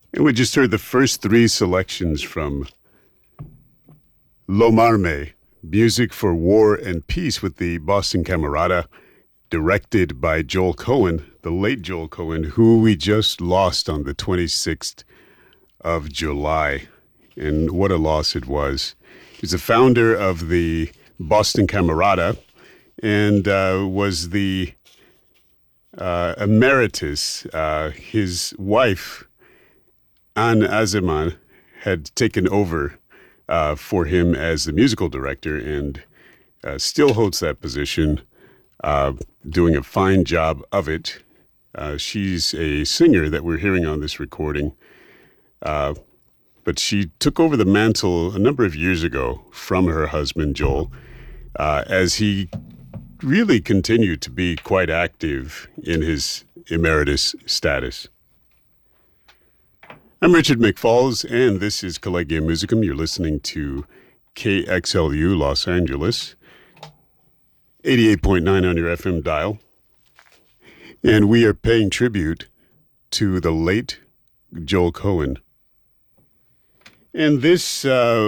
And we just heard the first three selections from Lomarme, Music for War and Peace with the Boston Camerata, directed by Joel Cohen, the late Joel Cohen, who we just lost on the 26th of July. And what a loss it was. He's the founder of the Boston Camerata and was the emeritus. His wife, Anne Azeman, had taken over for him as the musical director and still holds that position, doing a fine job of it. She's a singer that we're hearing on this recording, but she took over the mantle a number of years ago from her husband, Joel, as he really continued to be quite active in his emeritus status. I'm Richard McFalls, and this is Collegium Musicum. You're listening to KXLU Los Angeles, 88.9 on your FM dial. And we are paying tribute to the late Joel Cohen. And this,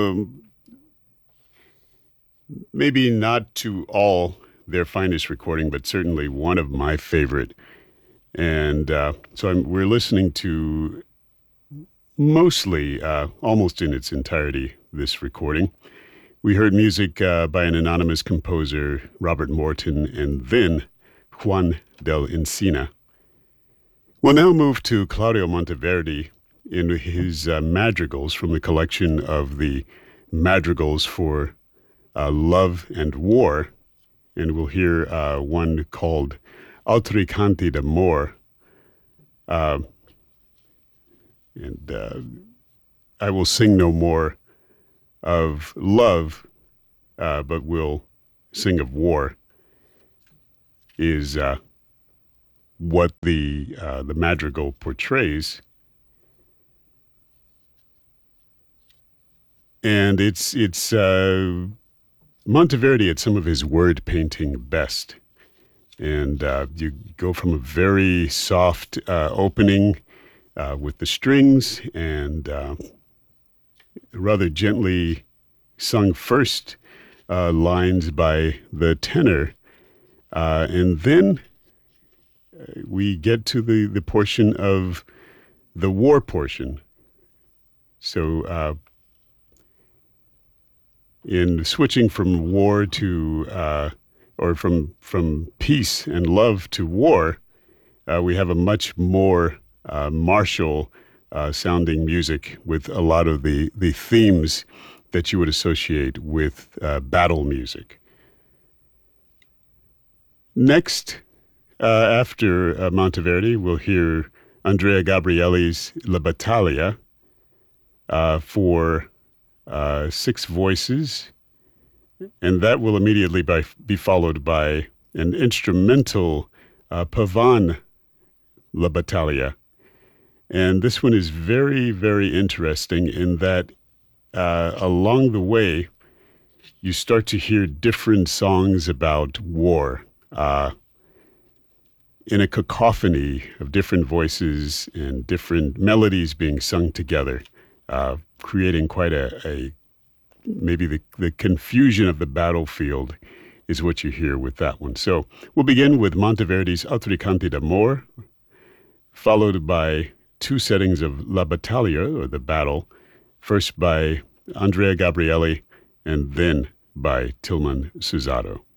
maybe not to all their finest recording, but certainly one of my favorite. And we're listening to mostly, almost in its entirety, this recording. We heard music by an anonymous composer, Robert Morton, and then Juan del Encina. We'll now move to Claudio Monteverdi in his madrigals from the collection of the Madrigals for Love and War. And we'll hear one called Altri Canti d'Amor. And I will sing no more of love, but will sing of war, is what the madrigal portrays. And it's Monteverdi at some of his word painting best. And you go from a very soft opening with the strings and rather gently sung first lines by the tenor. And then we get to the portion of the war portion. So in switching from war to, or from peace and love to war, we have a much more martial sounding music with a lot of the themes that you would associate with battle music. Next, after Monteverdi, we'll hear Andrea Gabrieli's La Battaglia for 6 voices, and that will immediately be followed by an instrumental Pavan La Battaglia. And this one is very, very interesting in that along the way, you start to hear different songs about war in a cacophony of different voices and different melodies being sung together, creating quite maybe the confusion of the battlefield is what you hear with that one. So we'll begin with Monteverdi's Altri Canti d'Amor, followed by 2 settings of La Battaglia, or the battle, first by Andrea Gabrieli and then by Tilman Susato.